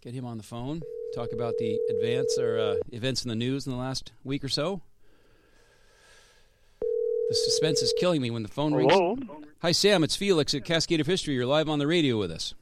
Get him on the phone. Talk about the events in the news in the last week or so. The suspense is killing me when the phone rings. Hello? Hi, Sam. It's Felix at Cascade of History. You're live on the radio with us.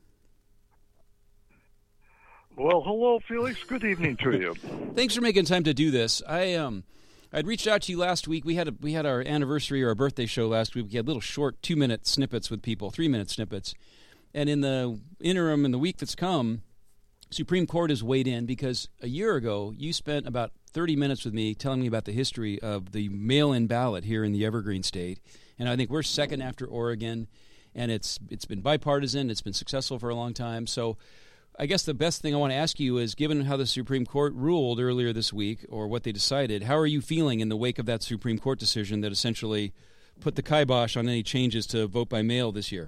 Well, hello, Felix. Good evening to you. Thanks for making time to do this. I'd reached out to you last week. We had our anniversary or our birthday show last week. We had little short 2-minute snippets with people, 3-minute snippets. And in the interim, in the week that's come, Supreme Court has weighed in because a year ago you spent about 30 minutes with me telling me about the history of the mail-in ballot here in the Evergreen State. And I think we're second after Oregon, and it's been bipartisan. It's been successful for a long time. So I guess the best thing I want to ask you is, given how the Supreme Court ruled earlier this week, or what they decided, how are you feeling in the wake of that Supreme Court decision that essentially put the kibosh on any changes to vote by mail this year?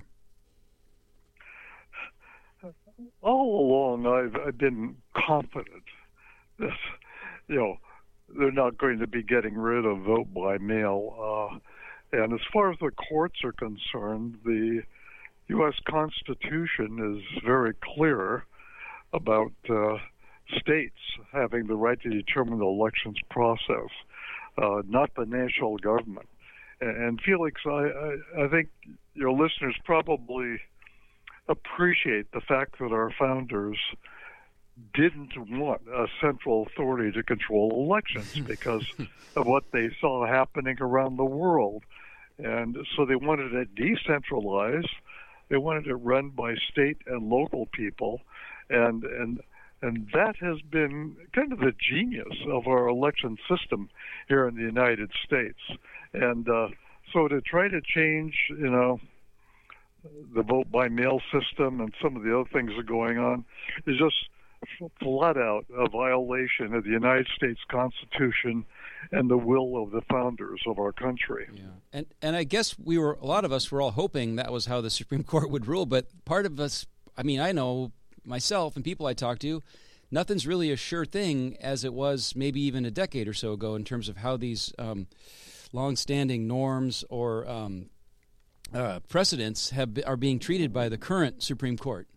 All along, I've been confident that, they're not going to be getting rid of vote by mail. And as far as the courts are concerned, the U.S. Constitution is very clear about states having the right to determine the elections process, not the national government. And Felix, I think your listeners probably appreciate the fact that our founders didn't want a central authority to control elections because of what they saw happening around the world. And so they wanted it decentralized. They wanted it run by state and local people. And that has been kind of the genius of our election system here in the United States. And so to try to change, the vote by mail system and some of the other things that are going on is just flat out a violation of the United States Constitution and the will of the founders of our country. Yeah. And I guess a lot of us were all hoping that was how the Supreme Court would rule, but part of us, I know myself and people I talk to, nothing's really a sure thing as it was maybe even a decade or so ago in terms of how these long-standing norms or precedents are being treated by the current Supreme Court.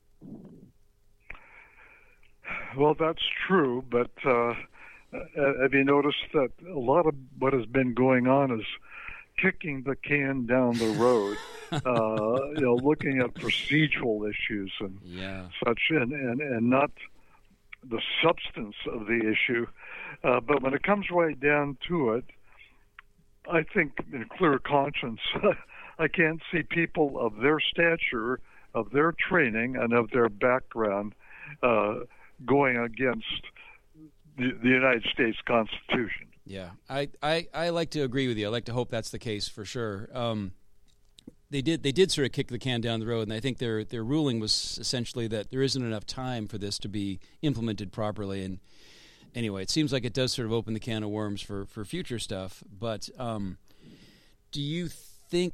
Well, that's true, but have you noticed that a lot of what has been going on is kicking the can down the road, looking at procedural issues and such, and not the substance of the issue. But when it comes right down to it, I think in clear conscience, I can't see people of their stature, of their training, and of their background going against the United States Constitution. Yeah, I like to agree with you. I like to hope that's the case for sure. They did sort of kick the can down the road, and I think their ruling was essentially that there isn't enough time for this to be implemented properly. And anyway, it seems like it does sort of open the can of worms for future stuff. But do you think,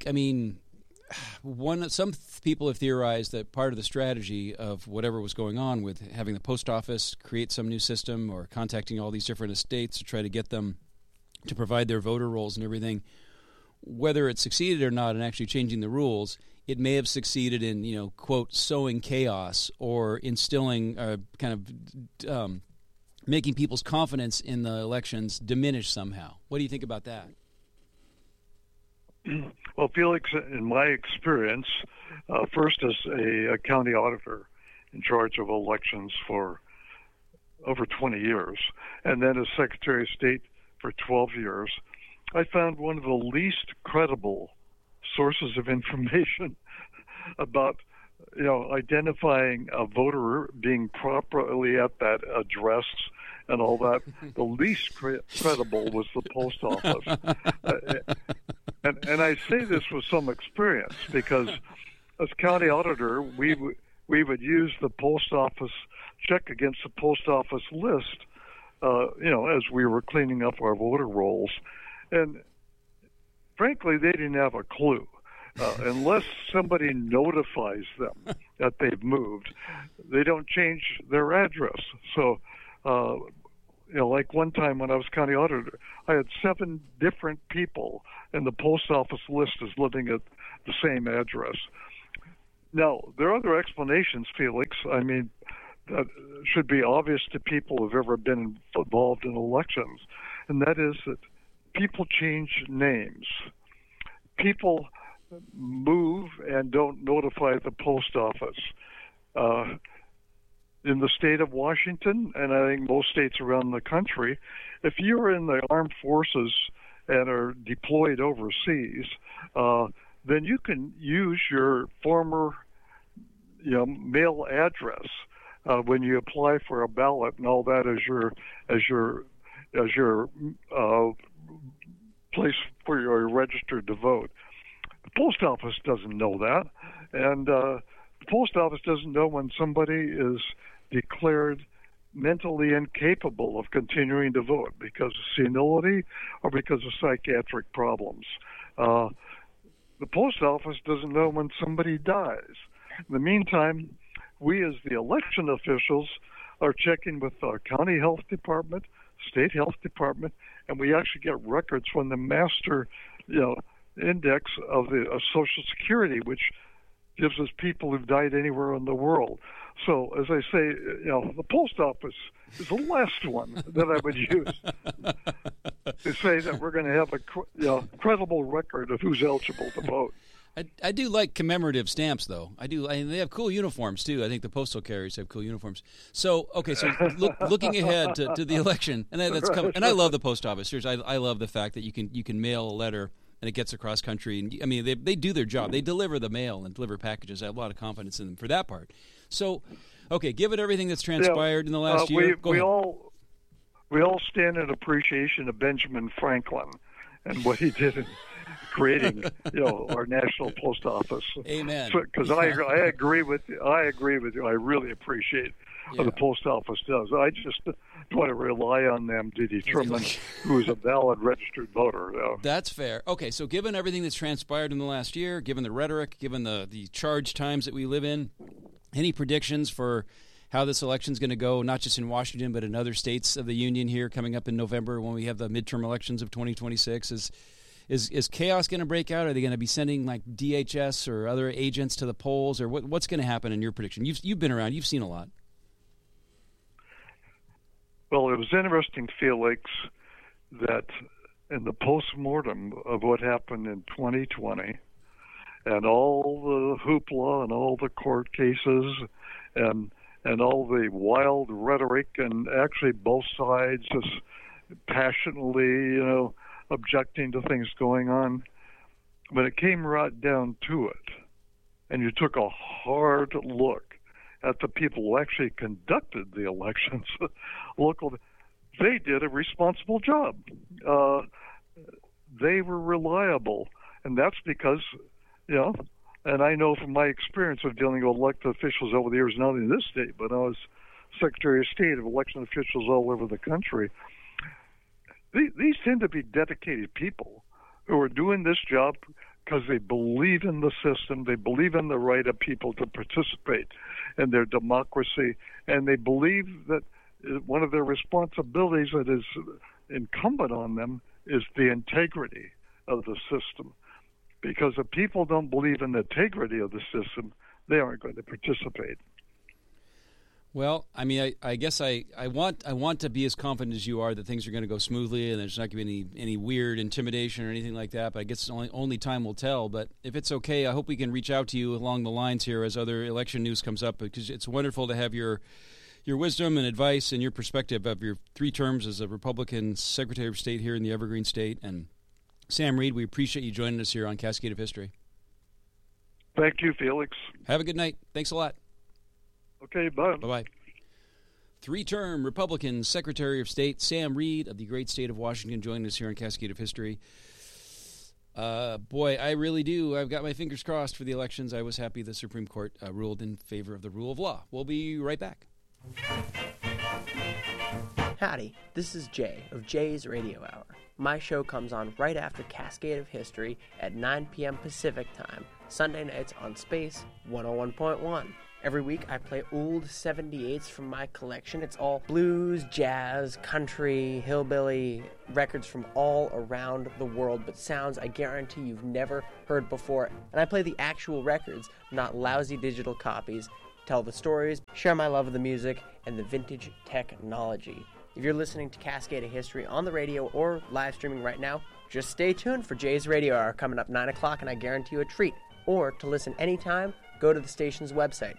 some people have theorized that part of the strategy of whatever was going on with having the post office create some new system or contacting all these different estates to try to get them to provide their voter rolls and everything, whether it succeeded or not in actually changing the rules, it may have succeeded in, quote, sowing chaos or instilling making people's confidence in the elections diminish somehow. What do you think about that? Well, Felix, in my experience, first as a county auditor in charge of elections for over 20 years, and then as Secretary of State for 12 years, I found one of the least credible sources of information about, identifying a voter being properly at that address and all that. The least credible was the post office. And I say this with some experience because as county auditor, we would use the post office, check against the post office list, as we were cleaning up our voter rolls. And frankly, they didn't have a clue. Unless somebody notifies them that they've moved, they don't change their address. So, like one time when I was county auditor, I had 7 different people in the post office list as living at the same address. Now, there are other explanations, Felix. that should be obvious to people who've ever been involved in elections, and that is that people change names. People move and don't notify the post office. In the state of Washington, and I think most states around the country, if you're in the armed forces and are deployed overseas, then you can use your former mail address when you apply for a ballot and all that as your place where you're registered to vote. The post office doesn't know that, and the post office doesn't know when somebody is declared mentally incapable of continuing to vote because of senility or because of psychiatric problems. The post office doesn't know when somebody dies. In the meantime, we as the election officials are checking with our county health department, state health department, and we actually get records from the master index of Social Security, which gives us people who've died anywhere in the world. So, as I say, the post office is the last one that I would use to say that we're going to have a credible record of who's eligible to vote. I do like commemorative stamps, though. They have cool uniforms too. I think the postal carriers have cool uniforms. So, okay, looking ahead to the election, and that's coming. And I love the post office. Seriously, I love the fact that you can mail a letter and it gets across country. And I mean, they do their job. They deliver the mail and deliver packages. I have a lot of confidence in them for that part. So, okay, given everything that's transpired in the last year, we all stand in appreciation of Benjamin Franklin and what he did in creating, our national post office. Amen. Because I agree with you. I really appreciate what the post office does. I just want to rely on them to determine who is a valid registered voter. That's fair. Okay, so given everything that's transpired in the last year, given the rhetoric, given the charged times that we live in, any predictions for how this election is going to go, not just in Washington, but in other states of the union here coming up in November when we have the midterm elections of 2026? Is chaos going to break out? Are they going to be sending like DHS or other agents to the polls, or what's going to happen in your prediction? You've been around, you've seen a lot. Well, it was interesting, Felix, that in the postmortem of what happened in 2020, and all the hoopla and all the court cases and all the wild rhetoric, and actually both sides just passionately, objecting to things going on. When it came right down to it, and you took a hard look at the people who actually conducted the elections, they did a responsible job. They were reliable, and that's because, and I know from my experience of dealing with elected officials over the years, not only in this state, but I was Secretary of State of election officials all over the country. These tend to be dedicated people who are doing this job because they believe in the system, they believe in the right of people to participate in their democracy, and they believe that one of their responsibilities that is incumbent on them is the integrity of the system. Because if people don't believe in the integrity of the system, they aren't going to participate. Well, I mean, I guess I want to be as confident as you are that things are going to go smoothly and there's not going to be any weird intimidation or anything like that. But I guess only time will tell. But if it's okay, I hope we can reach out to you along the lines here as other election news comes up, because it's wonderful to have your wisdom and advice and your perspective of your 3 terms as a Republican Secretary of State here in the Evergreen State. And Sam Reed, we appreciate you joining us here on Cascade of History. Thank you, Felix. Have a good night. Thanks a lot. Okay, bye. Bye-bye. 3-term Republican Secretary of State Sam Reed of the great state of Washington joining us here on Cascade of History. Boy, I really do. I've got my fingers crossed for the elections. I was happy the Supreme Court ruled in favor of the rule of law. We'll be right back. Howdy, this is Jay of Jay's Radio Hour. My show comes on right after Cascade of History at 9 p.m. Pacific Time, Sunday nights on Space 101.1. Every week I play old 78s from my collection. It's all blues, jazz, country, hillbilly, records from all around the world, but sounds I guarantee you've never heard before. And I play the actual records, not lousy digital copies. tell the stories, share my love of the music, and the vintage technology. If you're listening to Cascade of History on the radio or live streaming right now, just stay tuned for Jay's Radio Hour coming up 9 o'clock, and I guarantee you a treat. Or to listen anytime, go to the station's website,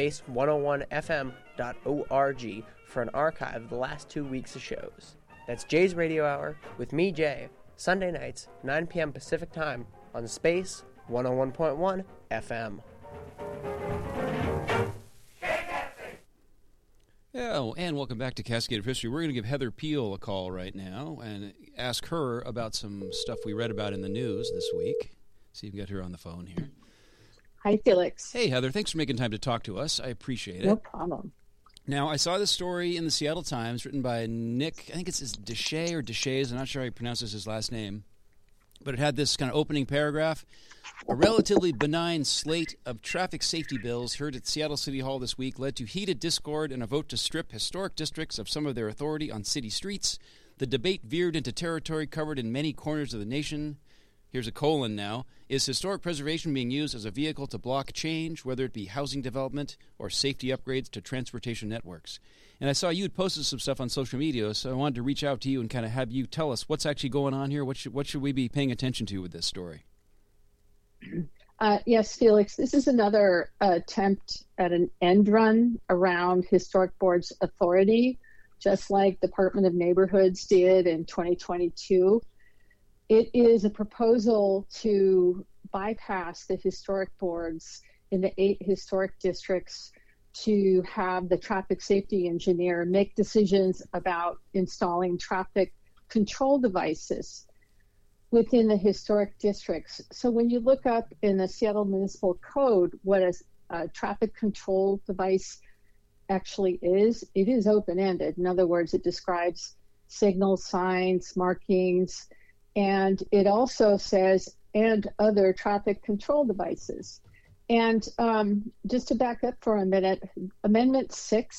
space101fm.org, for an archive of the last 2 weeks of shows. That's Jay's Radio Hour with me, Jay, Sunday nights, 9 p.m. Pacific Time on Space 101.1 FM. Oh, and welcome back to Cascade of History. We're going to give Heather Peel a call right now and ask her about some stuff we read about in the news this week. See if we can get her on the phone here. Hi, Felix. Hey, Heather. Thanks for making time to talk to us. I appreciate it. No problem. Now, I saw this story in the Seattle Times written by Nick, I think it's Deshay or Deshays. I'm not sure how he pronounces his last name. But it had this kind of opening paragraph. A relatively benign slate of traffic safety bills heard at Seattle City Hall this week led to heated discord and a vote to strip historic districts of some of their authority on city streets. The debate veered into territory covered in many corners of the nation. Here's a colon now. Is historic preservation being used as a vehicle to block change, whether it be housing development or safety upgrades to transportation networks? And I saw you had posted some stuff on social media, so I wanted to reach out to you and kind of have you tell us what's actually going on here. What should we be paying attention to with this story? Yes, Felix, this is another attempt at an end run around Historic Board's authority, just like Department of Neighborhoods did in 2022. It is a proposal to bypass the historic boards in the 8 historic districts to have the traffic safety engineer make decisions about installing traffic control devices within the historic districts. So when you look up in the Seattle Municipal Code what a traffic control device actually is, it is open-ended. In other words, it describes signals, signs, markings, and it also says, and other traffic control devices. And just to back up for a minute, Amendment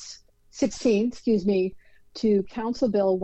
16, to Council Bill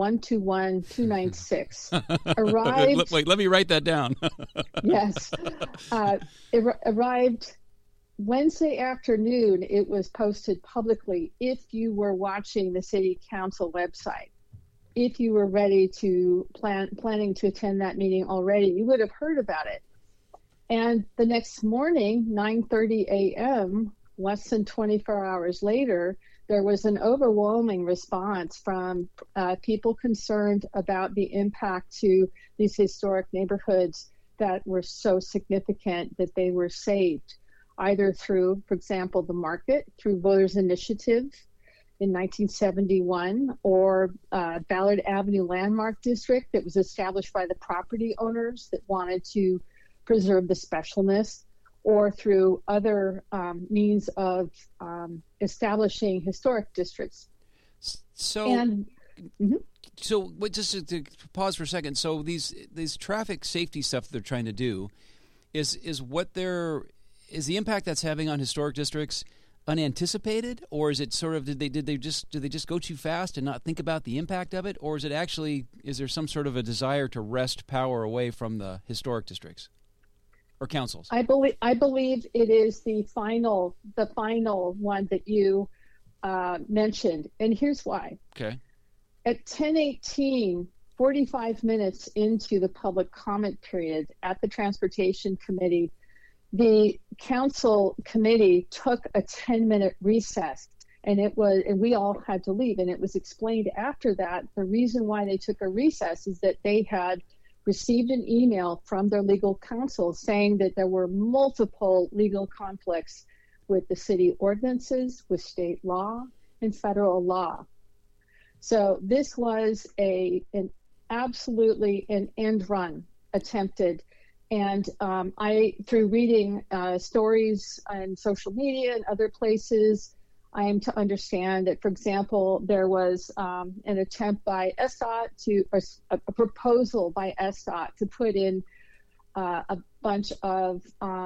121296 arrived. Wait, let me write that down. Yes. It arrived Wednesday afternoon. It was posted publicly if you were watching the City Council website. If you were ready to planning to attend that meeting already, you would have heard about it. And the next morning, 9:30 a.m., less than 24 hours later, there was an overwhelming response from people concerned about the impact to these historic neighborhoods that were so significant that they were saved, either through, for example, the market, through Voters Initiative in 1971, or Ballard Avenue Landmark District that was established by the property owners that wanted to preserve the specialness, or through other means of establishing historic districts. So just to pause for a second. So these traffic safety stuff that they're trying to do is the impact that's having on historic districts unanticipated, or is it sort of did they just go too fast and not think about the impact of it, or is there some sort of a desire to wrest power away from the historic districts or councils? I believe it is the final one that you mentioned, and here's why. Okay. At 10:18, 45 minutes into the public comment period at the Transportation Committee, the council committee took a 10-minute recess, and we all had to leave. And it was explained after that the reason why they took a recess is that they had received an email from their legal counsel saying that there were multiple legal conflicts with the city ordinances, with state law, and federal law. So this was absolutely an end run attempted. And I, through reading stories on social media and other places, I am to understand that, for example, there was an attempt by SDOT a proposal by SDOT to put in a bunch of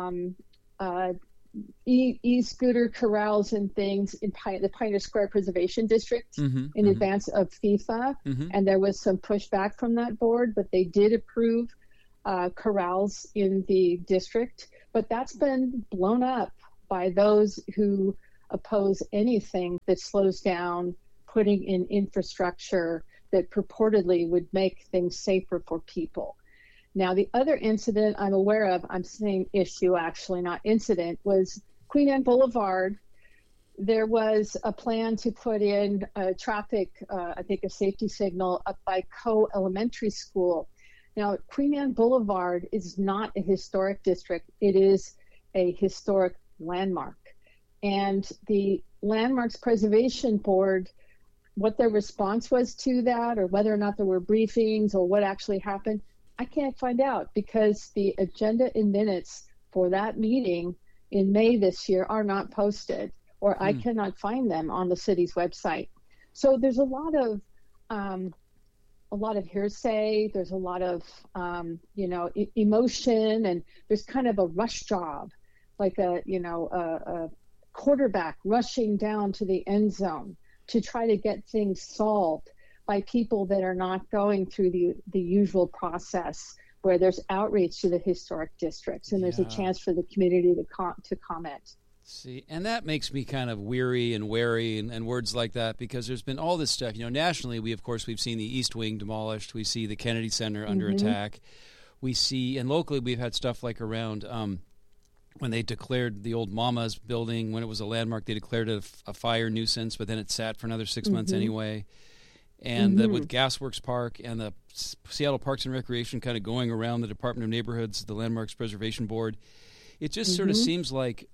e-scooter corrals and things in the Pioneer Square Preservation District in advance of FIFA. And there was some pushback from that board, but they did approve corrals in the district. But that's been blown up by those who oppose anything that slows down putting in infrastructure that purportedly would make things safer for people. Now, the other incident I'm aware of, I'm saying issue actually, not incident, was Queen Anne Boulevard. There was a plan to put in a traffic, I think a safety signal up by Coe Elementary School. Now, Queen Anne Boulevard is not a historic district. It is a historic landmark. And the Landmarks Preservation Board, what their response was to that, or whether or not there were briefings or what actually happened, I can't find out, because the agenda and minutes for that meeting in May this year are not posted, or I cannot find them on the city's website. So there's a lot of hearsay. There's a lot of emotion, and there's kind of a rush job, like a quarterback rushing down to the end zone to try to get things solved by people that are not going through the usual process, where there's outreach to the historic districts and there's a chance for the community to comment. See, and that makes me kind of weary and wary and words like that, because there's been all this stuff. Nationally, we've seen the East Wing demolished. We see the Kennedy Center under attack. We see, and locally, we've had stuff like around when they declared the old Mama's building, when it was a landmark, they declared it a fire nuisance, but then it sat for another 6 months anyway. And with Gasworks Park and the Seattle Parks and Recreation kind of going around the Department of Neighborhoods, the Landmarks Preservation Board, it just sort of seems like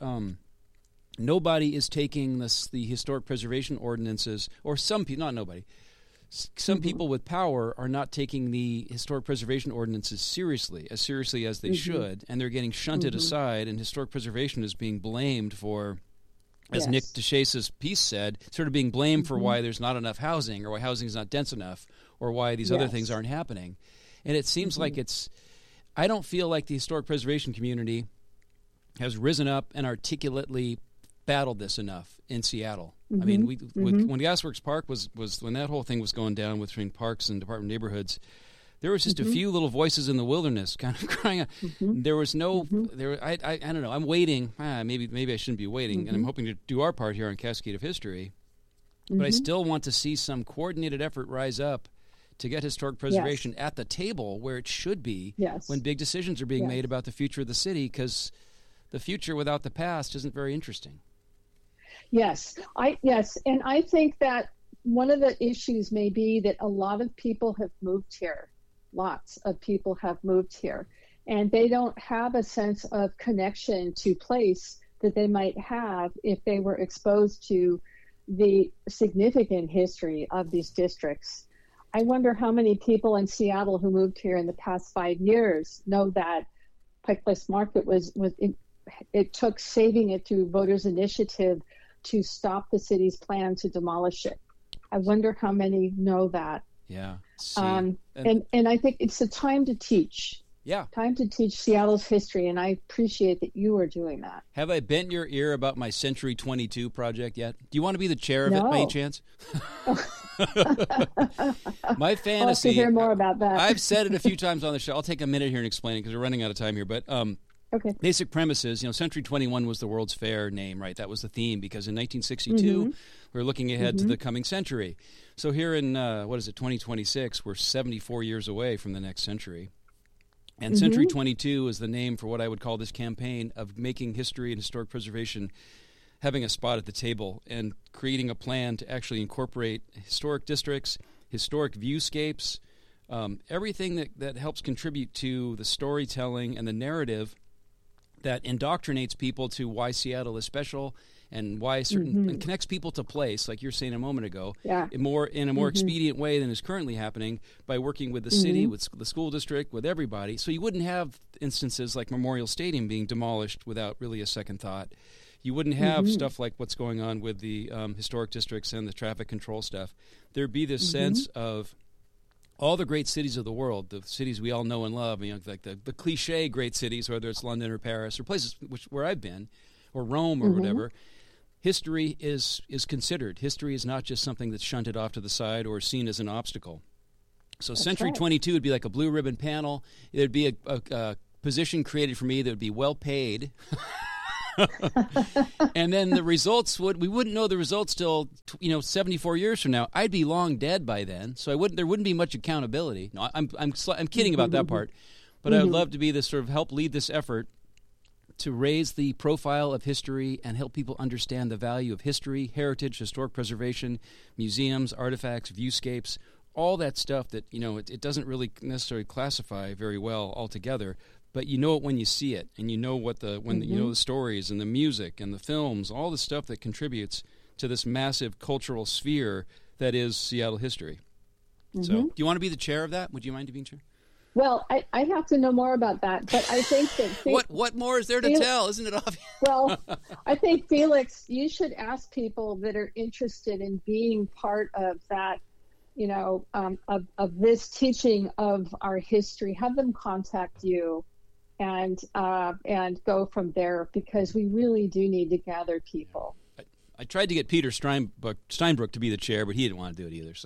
nobody is taking the historic preservation ordinances, or some people, not nobody, some people with power are not taking the historic preservation ordinances seriously as they should, and they're getting shunted aside, and historic preservation is being blamed for, as Nick DeShace's piece said, sort of being blamed for why there's not enough housing, or why housing is not dense enough, or why these other things aren't happening. And it seems like I don't feel like the historic preservation community has risen up and articulately battled this enough in Seattle. I mean, when Gasworks Park was when that whole thing was going down between parks and Department of Neighborhoods, there was just a few little voices in the wilderness kind of crying out. There was no, I don't know. I'm waiting. Maybe I shouldn't be waiting, and I'm hoping to do our part here on Cascade of History. But I still want to see some coordinated effort rise up to get historic preservation at the table where it should be when big decisions are being made about the future of the city, because the future without the past isn't very interesting. Yes, and I think that one of the issues may be that a lot of people have moved here. Lots of people have moved here, and they don't have a sense of connection to place that they might have if they were exposed to the significant history of these districts. I wonder how many people in Seattle who moved here in the past 5 years know that Pike Place Market it took saving it through voters' initiative to stop the city's plan to demolish it. I wonder how many know that. Yeah. And I think it's a time to teach. Yeah. Time to teach Seattle's history, and I appreciate that you are doing that. Have I bent your ear about my Century 22 project yet? Do you want to be the chair of it by any chance? My fantasy. I'll have to hear more about that. I've said it a few times on the show. I'll take a minute here and explain it because we're running out of time here. But okay. Basic premises, Century 21 was the World's Fair name, right? That was the theme, because in 1962, we were looking ahead to the coming century. So here in, 2026, we're 74 years away from the next century. And Century 22 is the name for what I would call this campaign of making history and historic preservation having a spot at the table and creating a plan to actually incorporate historic districts, historic viewscapes, everything that helps contribute to the storytelling and the narrative that indoctrinates people to why Seattle is special and why and connects people to place, like you're saying a moment ago, in a more expedient way than is currently happening, by working with the city, with the school district, with everybody. So you wouldn't have instances like Memorial Stadium being demolished without really a second thought. You wouldn't have stuff like what's going on with the historic districts and the traffic control stuff. There'd be this sense of all the great cities of the world, the cities we all know and love, like the cliche great cities, whether it's London or Paris or places where I've been, or Rome or whatever. History is considered. History is not just something that's shunted off to the side or seen as an obstacle. So that's Century 22 would be like a blue ribbon panel. It would be a position created for me that would be well paid And then the results we wouldn't know the results till 74 years from now. I'd be long dead by then, so there wouldn't be much accountability. No, I'm kidding about that part, but I would love to be this sort of help lead this effort to raise the profile of history and help people understand the value of history, heritage, historic preservation, museums, artifacts, viewscapes, all that stuff that, it doesn't really necessarily classify very well altogether, but you know it when you see it, and you know the stories and the music and the films, all the stuff that contributes to this massive cultural sphere that is Seattle history. So, do you want to be the chair of that? Would you mind being chair? Well, I have to know more about that, but I think that what more is there to tell? Isn't it obvious? Well, I think, Felix, you should ask people that are interested in being part of that, of this teaching of our history. Have them contact you, and go from there, because we really do need to gather people. I tried to get Peter Steinbrück to be the chair, but he didn't want to do it either.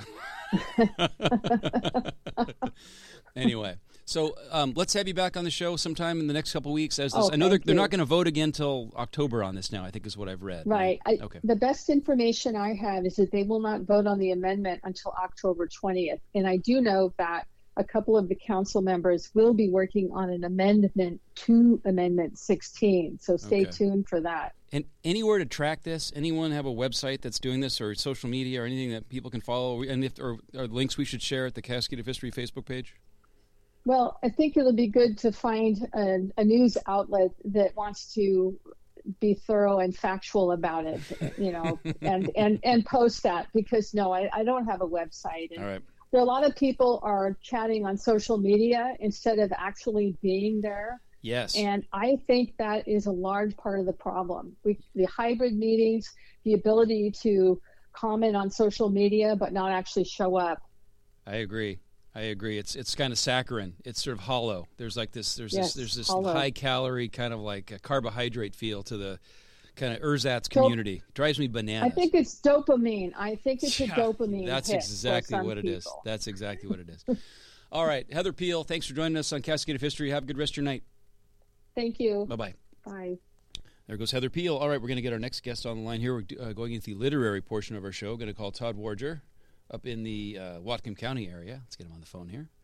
So. Anyway, so let's have you back on the show sometime in the next couple of weeks. I know they're not going to vote again till October on this now, I think is what I've read. Right. Okay. The best information I have is that they will not vote on the amendment until October 20th. And I do know that a couple of the council members will be working on an amendment to Amendment 16. So stay tuned for that. And anywhere to track this? Anyone have a website that's doing this, or social media, or anything that people can follow? And or links we should share at the Cascade of History Facebook page? Well, I think it'll be good to find a news outlet that wants to be thorough and factual about it, and post that, because I don't have a website. And all right. There are a lot of people are chatting on social media instead of actually being there. Yes. And I think that is a large part of the problem. The hybrid meetings, the ability to comment on social media but not actually show up. I agree. It's kind of saccharine. It's sort of hollow. There's this hollow, high calorie kind of like a carbohydrate feel to the kind of ersatz community. Drives me bananas. I think it's dopamine. I think it's a dopamine. That's hit exactly for what it is. people. That's exactly what it is. All right, Heather Peel, thanks for joining us on Cascade of History. Have a good rest of your night. Thank you. Bye-bye. Bye. There goes Heather Peel. All right, we're going to get our next guest on the line here. We're going into the literary portion of our show. We're going to call Todd Warger up in the Whatcom County area. Let's get him on the phone here.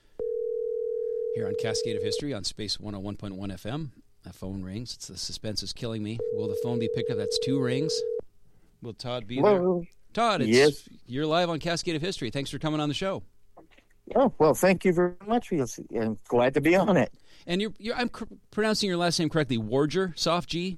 Here on Cascade of History on Space 101.1 FM. That phone rings. The suspense is killing me. Will the phone be picked up? That's two rings. Will Todd be there? Todd, yes. You're live on Cascade of History. Thanks for coming on the show. Oh, well, thank you very much. I'm glad to be on it. And I'm pronouncing your last name correctly. Warger, soft G?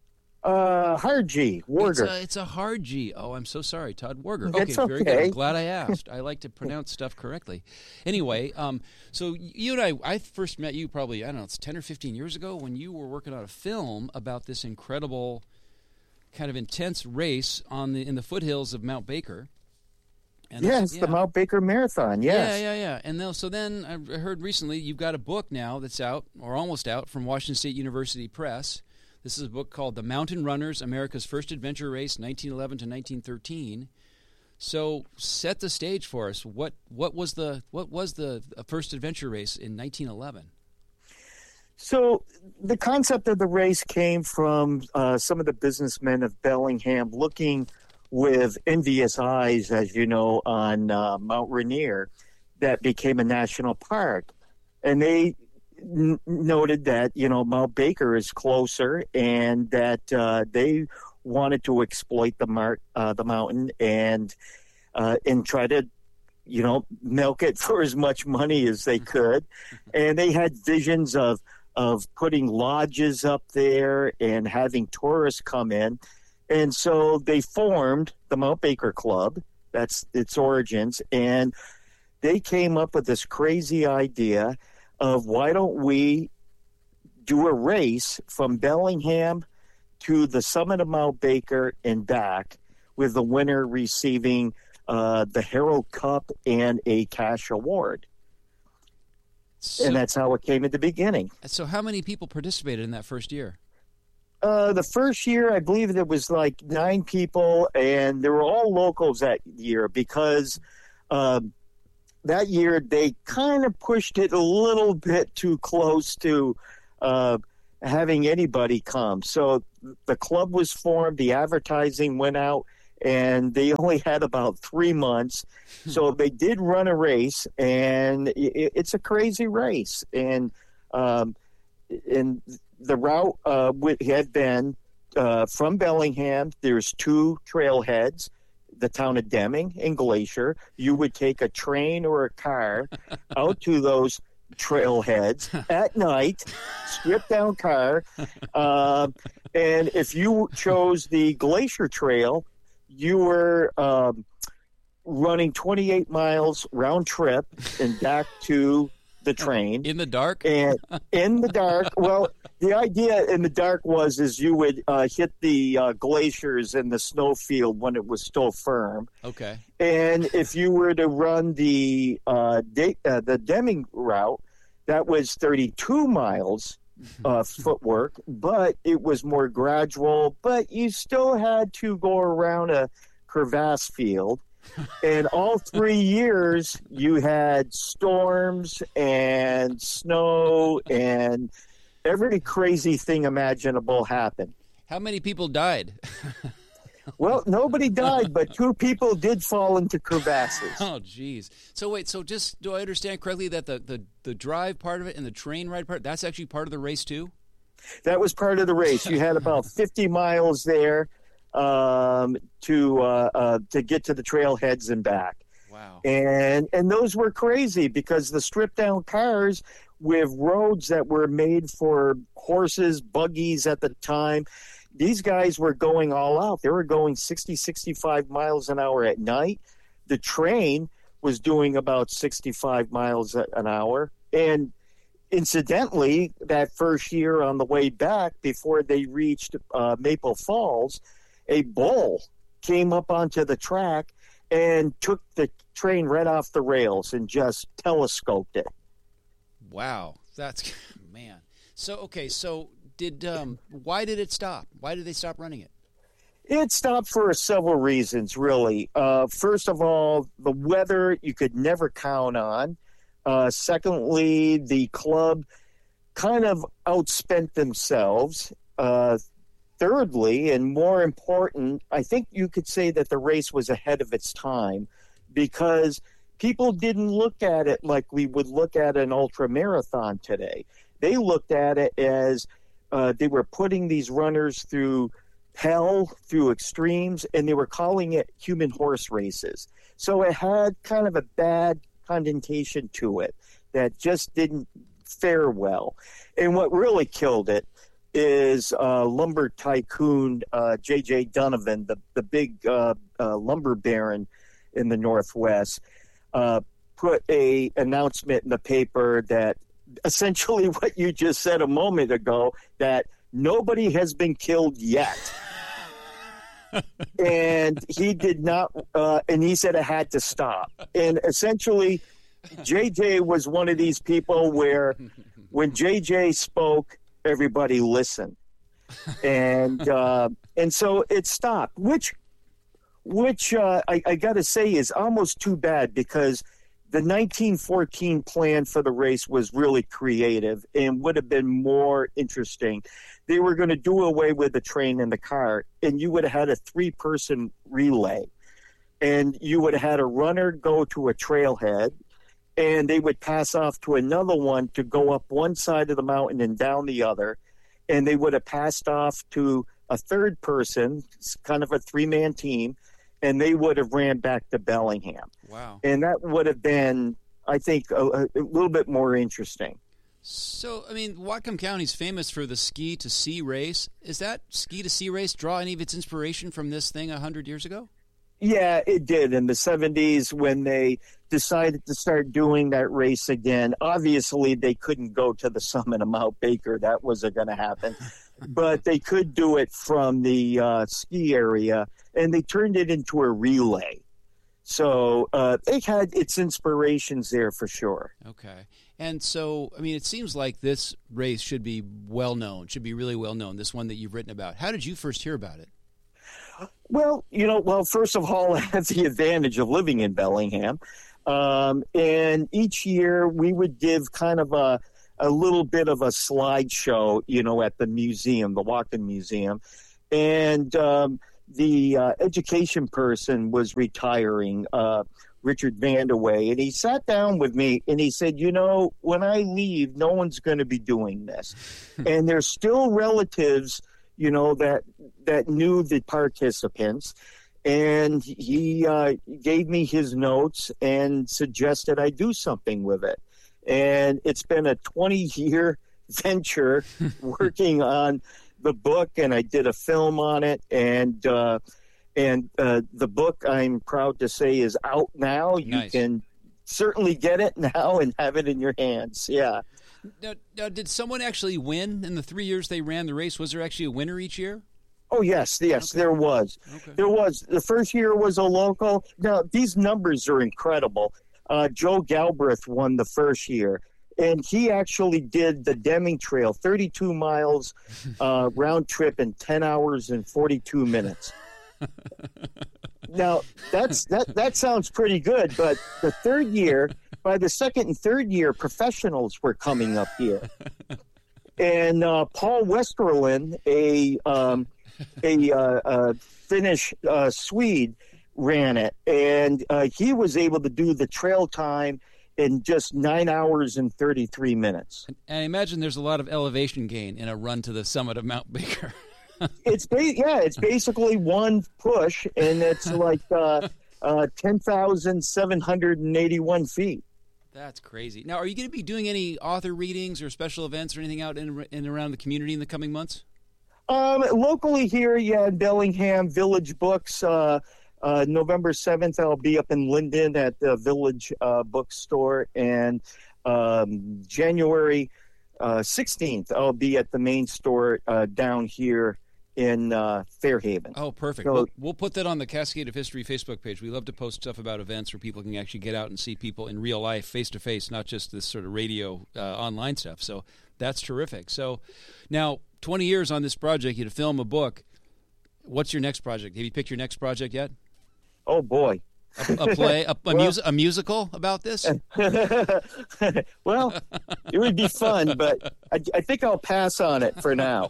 Hard G, Warger. It's a hard G. Oh, I'm so sorry, Todd Warger. That's okay, very good. okay. I'm glad I asked. I like to pronounce stuff correctly. Anyway, so you and I first met you probably, it's 10 or 15 years ago when you were working on a film about this incredible kind of intense race in the foothills of Mount Baker. And the Mount Baker Marathon, yes. Yeah. And so then I heard recently you've got a book now that's out, or almost out, from Washington State University Press. This is a book called The Mountain Runners, America's First Adventure Race, 1911 to 1913. So set the stage for us. What was the first adventure race in 1911? So the concept of the race came from some of the businessmen of Bellingham looking with envious eyes, as you know, on Mount Rainier that became a national park. And they noted that, Mount Baker is closer and that they wanted to exploit the mountain and try to, milk it for as much money as they could. And they had visions of putting lodges up there and having tourists come in. And so they formed the Mount Baker Club. That's its origins. And they came up with this crazy idea of, why don't we do a race from Bellingham to the summit of Mount Baker and back, with the winner receiving the Herald Cup and a cash award. And that's how it came at the beginning. So how many people participated in that first year? The first year, I believe there was like 9 people, and they were all locals that year, because that year they kind of pushed it a little bit too close to having anybody come. So the club was formed, the advertising went out, and they only had about 3 months. So they did run a race, and it's a crazy race. And the route had been from Bellingham. There's 2 trailheads, the town of Deming and Glacier. You would take a train or a car out to those trailheads at night, stripped down car. And if you chose the Glacier Trail, you were running 28 miles round trip and back to the train. In the dark? And in the dark. Well, the idea in the dark is you would hit the glaciers in the snowfield when it was still firm. Okay. And if you were to run the Deming route, that was 32 miles footwork, but it was more gradual. But you still had to go around a crevasse field. And all 3 years, you had storms and snow and every crazy thing imaginable happened. How many people died? Well, nobody died, but 2 people did fall into crevasses. Oh, geez. So wait, just do I understand correctly that the drive part of it and the train ride part, that's actually part of the race too? That was part of the race. You had about 50 miles there to get to the trailheads and back. Wow. And those were crazy because the stripped down cars with roads that were made for horses, buggies at the time, these guys were going all out. They were going 60, 65 miles an hour at night. The train was doing about 65 miles an hour. And incidentally, that first year on the way back, before they reached Maple Falls, a bull came up onto the track and took the train right off the rails and just telescoped it. Wow. That's, man. So why did it stop? Why did they stop running it? It stopped for several reasons, really. First of all, the weather you could never count on. Secondly, the club kind of outspent themselves. Thirdly, and more important, I think you could say that the race was ahead of its time because people didn't look at it like we would look at an ultra marathon today. They looked at it as they were putting these runners through hell, through extremes, and they were calling it human horse races. So it had kind of a bad connotation to it that just didn't fare well. And what really killed it is lumber tycoon J.J. Donovan, the big lumber baron in the Northwest, put a announcement in the paper that essentially what you just said a moment ago, that nobody has been killed yet. And he did not, and he said it had to stop. And essentially, JJ was one of these people where when JJ spoke, everybody listened. And so it stopped, which I got to say is almost too bad because the 1914 plan for the race was really creative and would have been more interesting. They were going to do away with the train and the car, and you would have had a 3-person relay. And you would have had a runner go to a trailhead, and they would pass off to another one to go up one side of the mountain and down the other. And they would have passed off to a third person, kind of a 3-man team, and they would have ran back to Bellingham. Wow. And that would have been, I think, a little bit more interesting. So, I mean, Whatcom County's famous for the ski to sea race. Is that ski to sea race draw any of its inspiration from this thing 100 years ago? Yeah, it did. In the 70s, when they decided to start doing that race again, obviously they couldn't go to the summit of Mount Baker. That wasn't going to happen. But they could do it from the ski area, and they turned it into a relay. So it had its inspirations there for sure. Okay. And so, I mean, it seems like this race should be well known, should be really well known, this one that you've written about. How did you first hear about it? Well, first of all, I have the advantage of living in Bellingham. And each year we would give kind of a a little bit of a slideshow, at the museum, the Whatcom Museum. And the education person was retiring, Richard Vandaway, and he sat down with me and he said, when I leave, no one's going to be doing this. And there's still relatives, that knew the participants. And he gave me his notes and suggested I do something with it. And it's been a 20-year venture working on the book, and I did a film on it. And the book, I'm proud to say, is out now. Nice. You can certainly get it now and have it in your hands. Yeah. Now, did someone actually win in the 3 years they ran the race? Was there actually a winner each year? Oh, yes, Okay. there was. Okay. There was. The first year was a local. Now, these numbers are incredible. Joe Galbraith won the first year, and he actually did the Deming Trail, 32 miles round trip in 10 hours and 42 minutes. Now, that sounds pretty good, but the third year, by the second and third year, professionals were coming up here. And Paul Westerlund, a Finnish Swede, ran it, and he was able to do the trail time in just 9 hours and 33 minutes. And I imagine there's a lot of elevation gain in a run to the summit of Mount Baker. It's basically one push, and it's like 10,781 feet. That's crazy. Now, are you going to be doing any author readings or special events or anything out in and around the community in the coming months? Locally here, in Bellingham, Village Books. November 7th, I'll be up in Linden at the Village Bookstore, and January 16th, I'll be at the main store down here in Fairhaven. Oh, perfect. So, We'll put that on the Cascade of History Facebook page. We love to post stuff about events where people can actually get out and see people in real life, face-to-face, not just this sort of radio online stuff. So that's terrific. So now, 20 years on this project, you had to film a book. What's your next project? Have you picked your next project yet? Oh, boy. A play, a musical about this? Well, it would be fun, but I think I'll pass on it for now.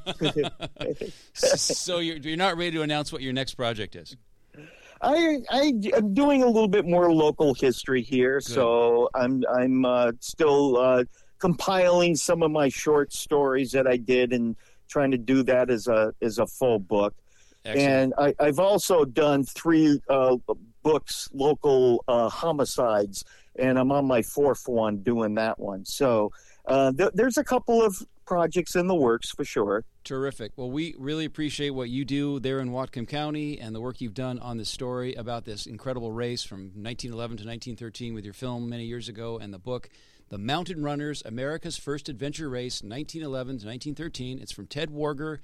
So you're not ready to announce what your next project is? I'm doing a little bit more local history here, Good. so I'm still compiling some of my short stories that I did and trying to do that as a full book. Excellent. And I've also done 3 books, local homicides, and I'm on my 4th one doing that one. So there's a couple of projects in the works for sure. Terrific. Well, we really appreciate what you do there in Whatcom County and the work you've done on this story about this incredible race from 1911 to 1913 with your film many years ago and the book, The Mountain Runners, America's First Adventure Race, 1911 to 1913. It's from Todd Warger.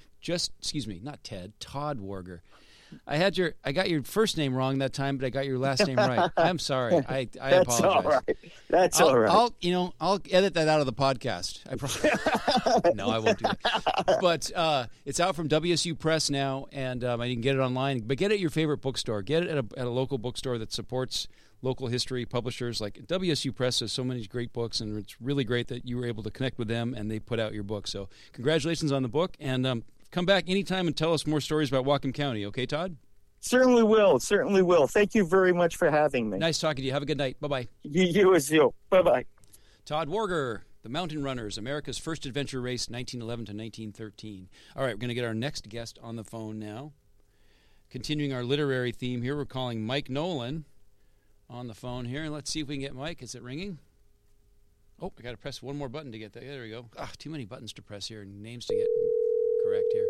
Todd Warger. I got your first name wrong that time, but I got your last name right. I'm sorry. I That's apologize. all right. That's all right. I'll edit that out of the podcast. No, I won't do that. But it's out from WSU Press now, and you can get it online. But get it at your favorite bookstore. Get it at a local bookstore that supports local history publishers. Like WSU Press has so many great books, and it's really great that you were able to connect with them and they put out your book. So congratulations on the book, and come back anytime and tell us more stories about Whatcom County. Okay, Todd? Certainly will. Thank you very much for having me. Nice talking to you. Have a good night. Bye-bye. You as you. Bye-bye. Todd Warger, The Mountain Runners, America's First Adventure Race, 1911 to 1913. All right, we're going to get our next guest on the phone now. Continuing our literary theme here, we're calling Mike Nolan on the phone here. Let's see if we can get Mike. Is it ringing? Oh, I got to press one more button to get that. There we go. Too many buttons to press here and names to get correct here.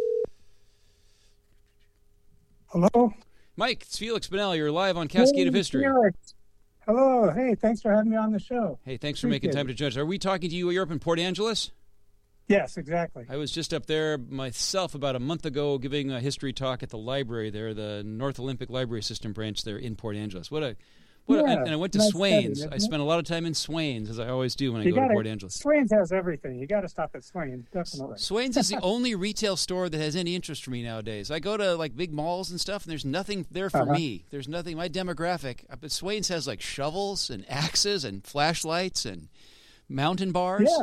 Hello? Mike, it's Felix Bonnell. You're live on Cascade of History. Felix. Hello. Hey, thanks for having me on the show. Hey, thanks for making time to join us. Are we talking to you? You're up in Port Angeles? Yes, exactly. I was just up there myself about a month ago giving a history talk at the library there, the North Olympic Library System branch there in Port Angeles. And I went to nice Swain's. setting, I spent a lot of time in Swain's, as I always do when I go to Port Angeles. Swain's has everything. You got to stop at Swain's, definitely. Swain's is the only retail store that has any interest for me nowadays. I go to like big malls and stuff, and there's nothing there for me. There's nothing, my demographic. But Swain's has like shovels and axes and flashlights and mountain bars. Yeah.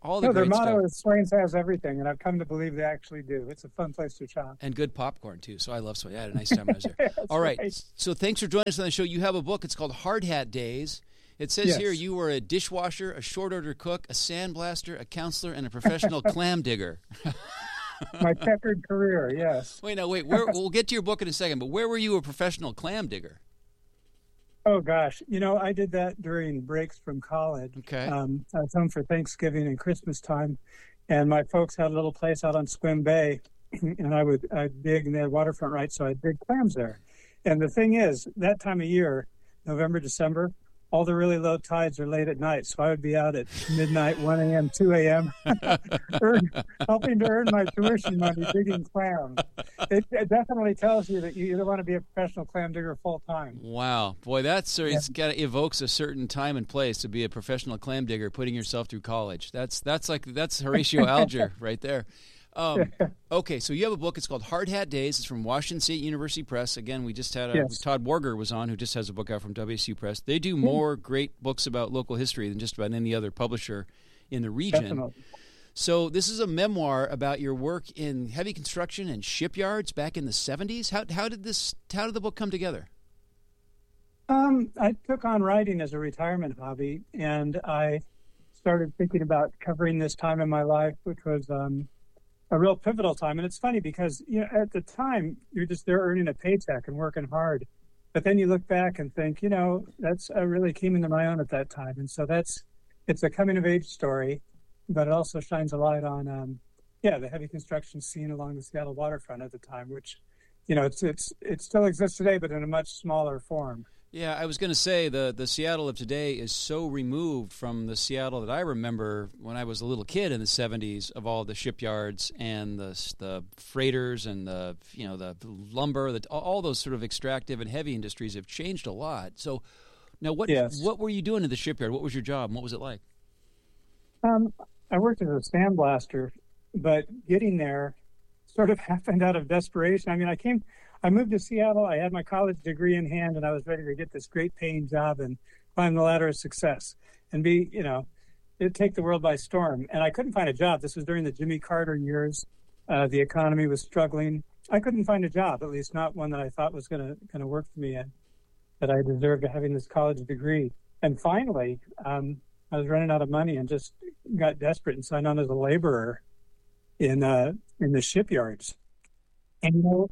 all the No, their great motto stuff. is Swains has everything, and I've come to believe they actually do. It's a fun place to shop. And good popcorn, too. So I love Swains. I had a nice time when I was there. All right. So thanks for joining us on the show. You have a book. It's called Hard Hat Days. It says Yes. here you were a dishwasher, a short order cook, a sandblaster, a counselor, and a professional clam digger. My checkered career, yes. Wait. We'll get to your book in a second, but where were you a professional clam digger? Oh, gosh. I did that during breaks from college. Okay. I was home for Thanksgiving and Christmas time, and my folks had a little place out on Swim Bay, and I'd dig, and they had waterfront rights, so I'd dig clams there. And the thing is, that time of year, November, December, all the really low tides are late at night, so I would be out at midnight, 1 a.m., 2 a.m., helping to earn my tuition money digging clams. It definitely tells you that you either want to be a professional clam digger full time. Wow. Boy, it's got evokes a certain time and place to be a professional clam digger, putting yourself through college. That's Horatio Alger right there. Okay, so you have a book. It's called Hard Hat Days. It's from Washington State University Press. Again, we just had Todd Warger was on, who just has a book out from WSU Press. They do more great books about local history than just about any other publisher in the region. Definitely. So this is a memoir about your work in heavy construction and shipyards back in the 70s. How did the book come together? I took on writing as a retirement hobby, and I started thinking about covering this time in my life, which was a real pivotal time. And it's funny because, at the time, you're just there earning a paycheck and working hard. But then you look back and think, I really came into my own at that time. And so it's a coming of age story, but it also shines a light on, the heavy construction scene along the Seattle waterfront at the time, which, it still exists today, but in a much smaller form. Yeah, I was going to say the Seattle of today is so removed from the Seattle that I remember when I was a little kid in the 70s, of all the shipyards and the freighters and the lumber, all those sort of extractive and heavy industries have changed a lot. So now what were you doing in the shipyard? What was your job and what was it like? I worked as a sandblaster, but getting there sort of happened out of desperation. I mean, I moved to Seattle. I had my college degree in hand, and I was ready to get this great paying job and climb the ladder of success and it'd take the world by storm. And I couldn't find a job. This was during the Jimmy Carter years. The economy was struggling. I couldn't find a job, at least not one that I thought was going to work for me and that I deserved having this college degree. And finally, I was running out of money and just got desperate and signed on as a laborer in the shipyards. And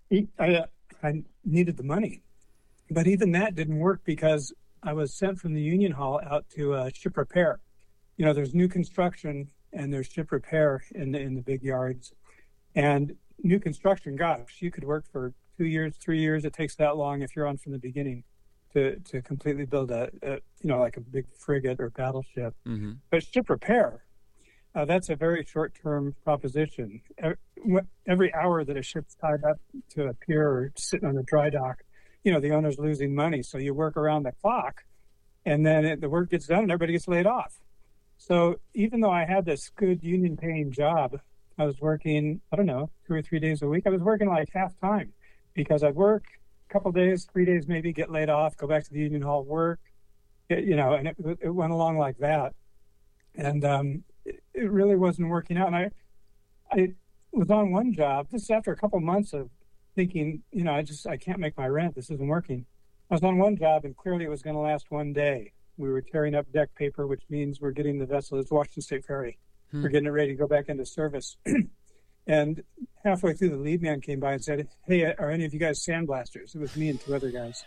I needed the money, but even that didn't work because I was sent from the union hall out to ship repair. There's new construction and there's ship repair in the big yards. And new construction, gosh, you could work for 2 years, 3 years. It takes that long if you're on from the beginning to completely build like a big frigate or battleship. Mm-hmm. But ship repair, that's a very short-term proposition. Every hour that a ship's tied up to a pier or sitting on a dry dock, the owner's losing money. So you work around the clock, and then the work gets done and everybody gets laid off. So even though I had this good union-paying job, I was working, 2 or 3 days a week. I was working like half-time because I'd work a couple days, 3 days maybe, get laid off, go back to the union hall, work, and it went along like that. And it really wasn't working out. And I was on one job. This is after a couple months of thinking, I can't make my rent. This isn't working. I was on one job, and clearly it was going to last one day. We were tearing up deck paper, which means we're getting the vessel. It's Washington State Ferry. We're getting it ready to go back into service. And halfway through, the lead man came by and said, "Hey, are any of you guys sandblasters?" It was me and 2 other guys.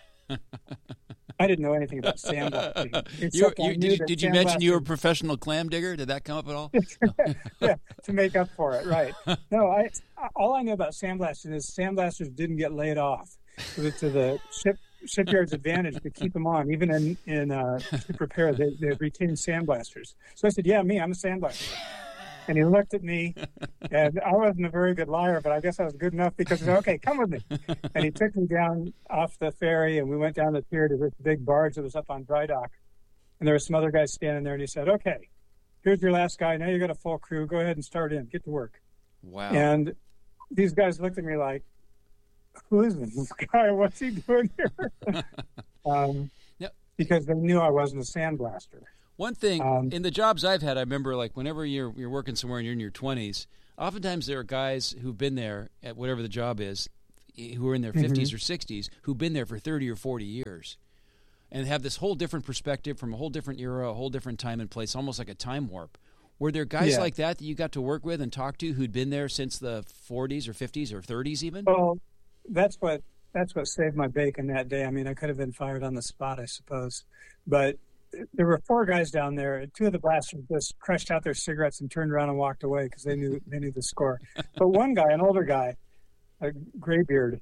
I didn't know anything about sandblasting. Did you mention you were a professional clam digger? Did that come up at all? Yeah, to make up for it, right. No, all I know about sandblasting is sandblasters didn't get laid off. To the shipyard's advantage to keep them on. Even in ship repair, they retain sandblasters. So I said, "Yeah, I'm a sandblaster." And he looked at me, and I wasn't a very good liar, but I guess I was good enough because he said, "Okay, come with me." And he took me down off the ferry, and we went down the pier to this big barge that was up on dry dock. And there were some other guys standing there, and he said, "Okay, here's your last guy. Now you got a full crew. Go ahead and start in. Get to work." Wow. And these guys looked at me like, "Who is this guy? What's he doing here?" Because they knew I wasn't a sandblaster. One thing, in the jobs I've had, I remember, like, whenever you're working somewhere and you're in your 20s, oftentimes there are guys who've been there at whatever the job is, who are in their 50s or 60s, who've been there for 30 or 40 years and have this whole different perspective from a whole different era, a whole different time and place, almost like a time warp. Were there guys like that you got to work with and talk to who'd been there since the 40s or 50s or 30s even? Well, that's what saved my bacon that day. I mean, I could have been fired on the spot, I suppose. But there were 4 guys down there, and 2 of the blasters just crushed out their cigarettes and turned around and walked away because they knew the score. But one guy, an older guy, a graybeard,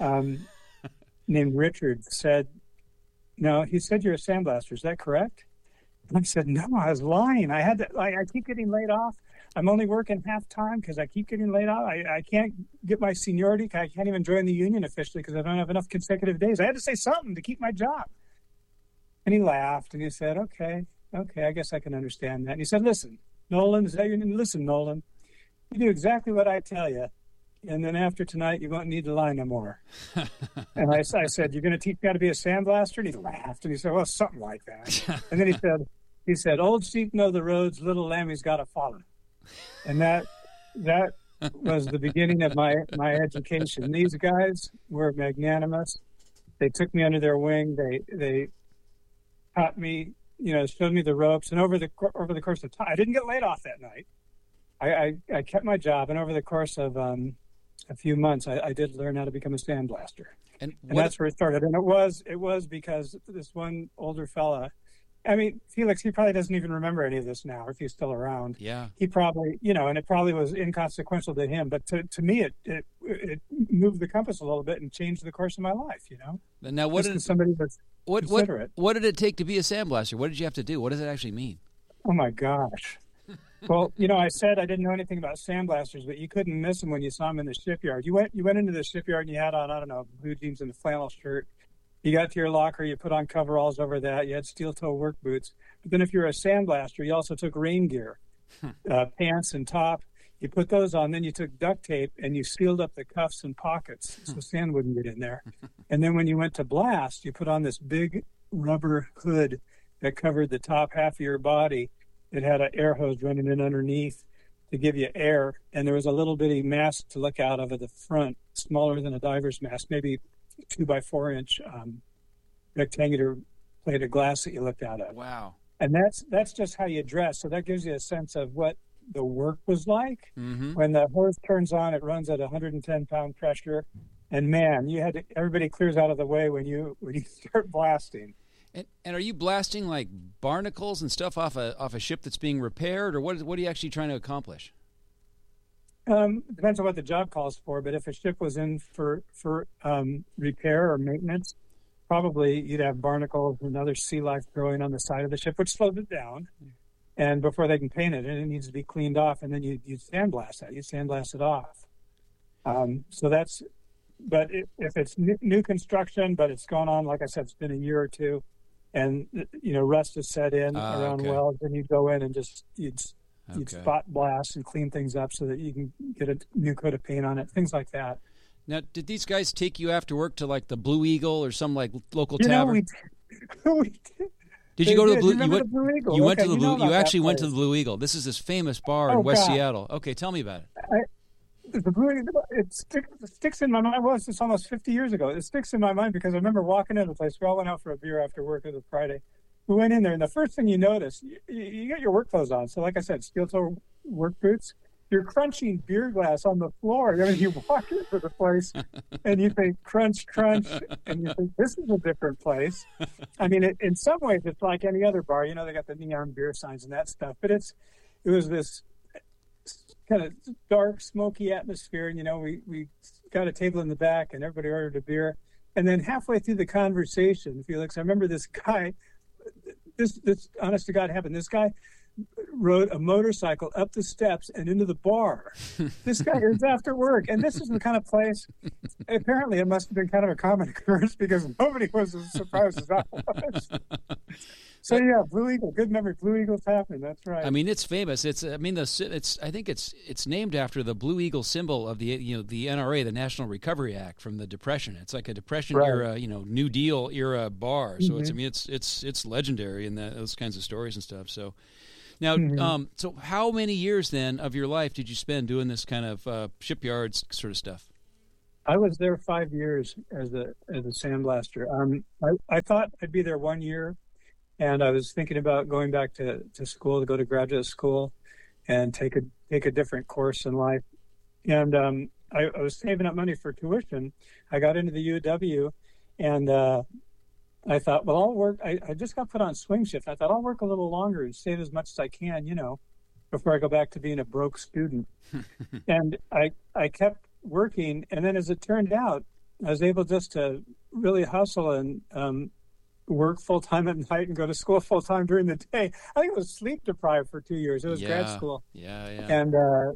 named Richard, said, "No," he said, "you're a sandblaster. Is that correct?" And I said, "No, I was lying. I keep getting laid off. I'm only working half time because I keep getting laid off. I can't get my seniority. I can't even join the union officially because I don't have enough consecutive days. I had to say something to keep my job." And he laughed and he said, okay, I guess I can understand that. And he said, "Listen, Nolan, is that your name? Listen, Nolan, you do exactly what I tell you. And then after tonight, you won't need to lie no more." And I said, "You're going to teach me how to be a sandblaster?" And he laughed and he said, "Well, something like that." And then he said, "Old sheep know the roads, little lammy's got to follow." And that was the beginning of my education. These guys were magnanimous. They took me under their wing. They taught me, showed me the ropes. And over the course of time, I didn't get laid off that night. I kept my job, and over the course of a few months, I did learn how to become a sandblaster. And that's where it started. And it was because this one older fella, I mean, Felix, he probably doesn't even remember any of this now, if he's still around. Yeah. He probably, and it probably was inconsequential to him, but to me, it moved the compass a little bit and changed the course of my life, Now, what did somebody that's considerate. What did it take to be a sandblaster? What did you have to do? What does it actually mean? Oh my gosh. Well, I said I didn't know anything about sandblasters, but you couldn't miss them when you saw them in the shipyard. You went into the shipyard and you had on, I don't know, blue jeans and a flannel shirt. You got to your locker, you put on coveralls over that. You had steel-toe work boots. But then if you're a sandblaster, you also took rain gear, pants and top. You put those on. Then you took duct tape and you sealed up the cuffs and pockets so sand wouldn't get in there. And then when you went to blast, you put on this big rubber hood that covered the top half of your body. It had an air hose running in underneath to give you air. And there was a little bitty mask to look out of at the front, smaller than a diver's mask, maybe 2 by 4 inch rectangular plate of glass that you looked out of. Wow. And that's just how you dress. So that gives you a sense of what the work was like. Mm-hmm. When the hose turns on, it runs at 110 pound pressure. And man, everybody clears out of the way when you start blasting. And are you blasting like barnacles and stuff off a ship that's being repaired, or what are you actually trying to accomplish? Depends on what the job calls for, but if a ship was in for repair or maintenance, probably you'd have barnacles and other sea life growing on the side of the ship, which slows it down. And before they can paint it, and it needs to be cleaned off, and then you sandblast that. You sandblast it off. But if it's new construction, but it's gone on, like I said, it's been a year or two, and rust has set in around welds, then you go in and you'd spot blast and clean things up so that you can get a new coat of paint on it, things like that. Now, did these guys take you after work to like the Blue Eagle or some like local tavern? We did. Did you go to the Blue? The Blue Eagle? You went to the Blue. You actually went to the Blue Eagle. This is this famous bar in West Seattle. Okay, tell me about it. The Blue Eagle, it sticks in my mind. Well, it's almost 50 years ago. It sticks in my mind because I remember walking into the place. We all went out for a beer after work. It was Friday. We went in there, and the first thing you notice, you got your work clothes on. So, like I said, steel-toe work boots. You're crunching beer glass on the floor. I mean, you walk into the place, and you think, crunch, crunch, and you think, this is a different place. I mean, in some ways, it's like any other bar. They got the neon beer signs and that stuff. But it was this kind of dark, smoky atmosphere. And, we got a table in the back, and everybody ordered a beer. And then halfway through the conversation, Felix, I remember this guy, this honest to God happened. This guy rode a motorcycle up the steps and into the bar. This guy is after work. And this is the kind of place, apparently it must have been kind of a common occurrence because nobody was as surprised as I was. So yeah, Blue Eagle. Good memory. Blue Eagle's happening. That's right. I mean, it's famous. I think it's named after the Blue Eagle symbol of the NRA, the National Recovery Act from the Depression. It's like a Depression era, New Deal era bar. So it's legendary in those kinds of stories and stuff. So now, so how many years then of your life did you spend doing this kind of shipyards sort of stuff? I was there 5 years as a sandblaster. I thought I'd be there 1 year, and I was thinking about going back to school, to go to graduate school, and take a different course in life. And I was saving up money for tuition. I got into the UW, and I thought, well, I'll work. I just got put on swing shift. I thought I'll work a little longer and save as much as I can, before I go back to being a broke student. And I kept working, and then as it turned out, I was able just to really hustle and work full-time at night and go to school full-time during the day. I think it was sleep deprived for 2 years. It was grad school. Yeah. And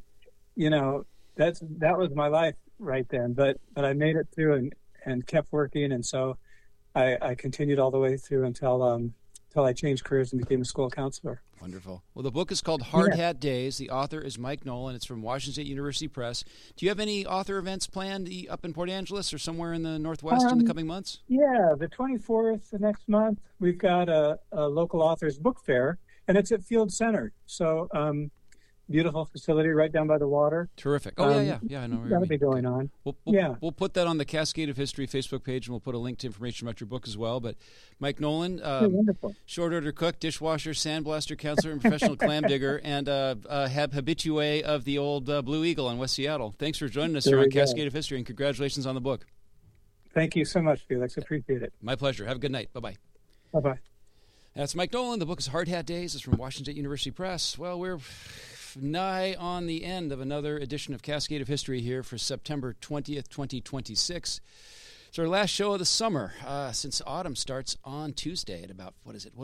that was my life right then. But I made it through and kept working, and so I continued all the way through until I changed careers and became a school counselor. Wonderful. Well, the book is called Hard Hat Days. The author is Mike Nolan. It's from Washington State University Press. Do you have any author events planned up in Port Angeles or somewhere in the Northwest in the coming months? Yeah, the 24th the next month, we've got a local authors book fair, and it's at Field Center. So beautiful facility right down by the water. Terrific. Oh, yeah, I know. That'll be going on. We'll put that on the Cascade of History Facebook page, and we'll put a link to information about your book as well. But Mike Nolan, wonderful. Short order cook, dishwasher, sandblaster, counselor, and professional clam digger, and habitué of the old Blue Eagle on West Seattle. Thanks for joining us here on Cascade of History, and congratulations on the book. Thank you so much, Felix. Appreciate it. My pleasure. Have a good night. Bye-bye. Bye-bye. That's Mike Nolan. The book is Hard Hat Days. It's from Washington State University Press. Well, we're nigh on the end of another edition of Cascade of History here for September 20th, 2026. It's our last show of the summer, since autumn starts on Tuesday at about,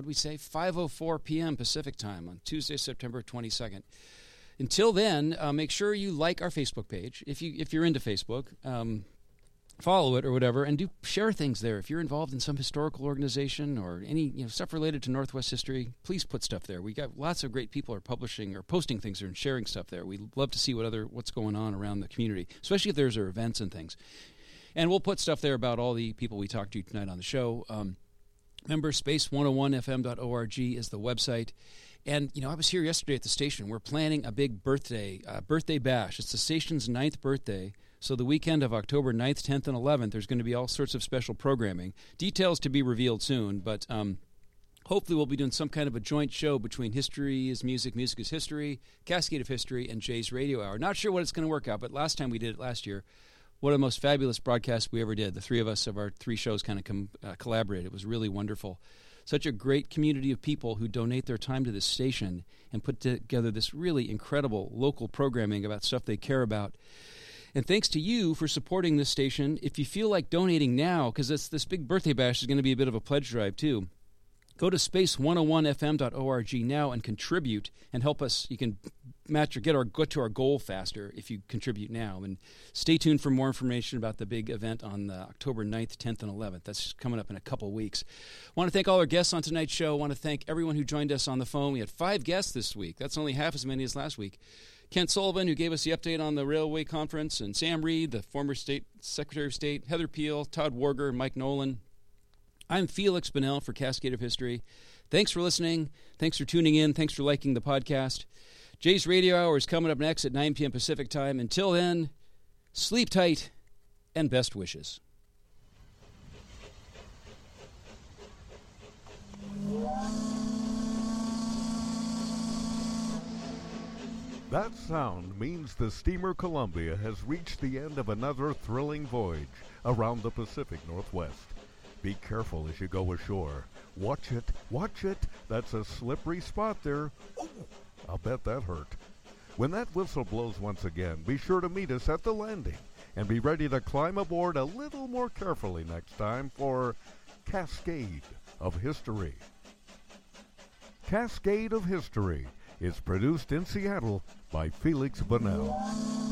5:04 p.m. Pacific time on Tuesday, September 22nd. Until then, make sure you like our Facebook page. If you're into Facebook, follow it or whatever, and do share things there. If you're involved in some historical organization or any stuff related to Northwest history, please put stuff there. We got lots of great people are publishing or posting things there and sharing stuff there. We love to see what's going on around the community, especially if there's events and things. And we'll put stuff there about all the people we talked to tonight on the show. Remember, space101fm.org is the website. And, I was here yesterday at the station. We're planning a big birthday bash. It's the station's 9th birthday. So the weekend of October 9th, 10th, and 11th, there's going to be all sorts of special programming. Details to be revealed soon, but hopefully we'll be doing some kind of a joint show between History is Music, Music is History, Cascade of History, and Jay's Radio Hour. Not sure what it's going to work out, but last time we did it last year, one of the most fabulous broadcasts we ever did. The three of us of our three shows kind of collaborated. It was really wonderful. Such a great community of people who donate their time to this station and put together this really incredible local programming about stuff they care about. And thanks to you for supporting this station. If you feel like donating now, because this big birthday bash is going to be a bit of a pledge drive too, go to space101fm.org now and contribute and help us. You can match or get to our goal faster if you contribute now. And stay tuned for more information about the big event on October 9th, 10th, and 11th. That's coming up in a couple weeks. I want to thank all our guests on tonight's show. I want to thank everyone who joined us on the phone. We had 5 guests this week. That's only half as many as last week. Kent Sullivan, who gave us the update on the Railway Conference, and Sam Reed, the former Secretary of State, Heather Peel, Todd Warger, Mike Nolan. I'm Felix Bunnell for Cascade of History. Thanks for listening. Thanks for tuning in. Thanks for liking the podcast. Jay's Radio Hour is coming up next at 9 p.m. Pacific Time. Until then, sleep tight and best wishes. That sound means the steamer Columbia has reached the end of another thrilling voyage around the Pacific Northwest. Be careful as you go ashore. Watch it. That's a slippery spot there. Oh, I'll bet that hurt. When that whistle blows once again, be sure to meet us at the landing and be ready to climb aboard a little more carefully next time for Cascade of History. Cascade of History is produced in Seattle by Felix Bunnell.